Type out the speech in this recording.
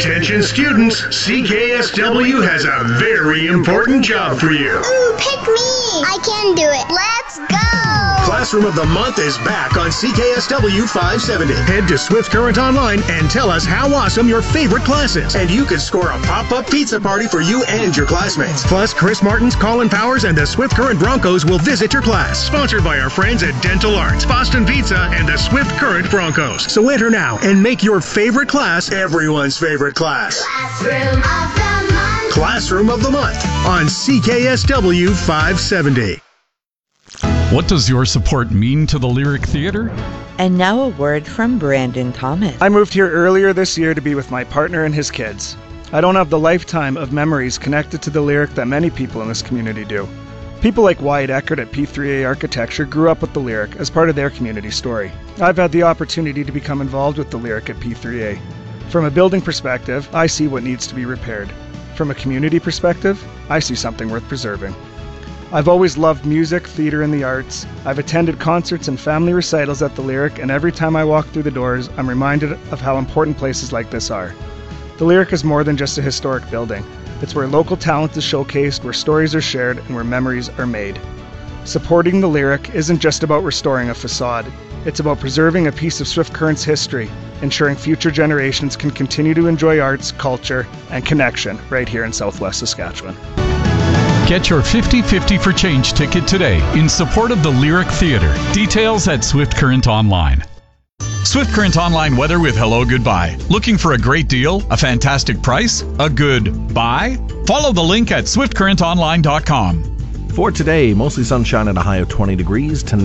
Attention students, CKSW has a very important job for you. Ooh, pick me! I can do it. Let's go! Classroom of the Month is back on CKSW 570. Head to Swift Current Online and tell us how awesome your favorite class is. And you can score a pop-up pizza party for you and your classmates. Plus, Chris Martins, Colin Powers, and the Swift Current Broncos will visit your class. Sponsored by our friends at Dental Arts, Boston Pizza, and the Swift Current Broncos. So enter now and make your favorite class everyone's favorite class. Classroom of the Month on CKSW 570. What does your support mean to the Lyric Theatre? And now a word from Brandon Thomas. I moved here earlier this year to be with my partner and his kids. I don't have the lifetime of memories connected to the Lyric that many people in this community do. People like Wyatt Eckert at P3A Architecture grew up with the Lyric as part of their community story. I've had the opportunity to become involved with the Lyric at P3A. From a building perspective, I see what needs to be repaired. From a community perspective, I see something worth preserving. I've always loved music, theater, and the arts. I've attended concerts and family recitals at the Lyric, and every time I walk through the doors, I'm reminded of how important places like this are. The Lyric is more than just a historic building. It's where local talent is showcased, where stories are shared, and where memories are made. Supporting the Lyric isn't just about restoring a facade. It's about preserving a piece of Swift Current's history, ensuring future generations can continue to enjoy arts, culture, and connection right here in Southwest Saskatchewan. Get your 50/50 for Change ticket today in support of the Lyric Theatre. Details at Swift Current Online. Swift Current Online weather with Hello Goodbye. Looking for a great deal? A fantastic price? A good buy? Follow the link at swiftcurrentonline.com. For today, mostly sunshine at a high of 20 degrees. Tonight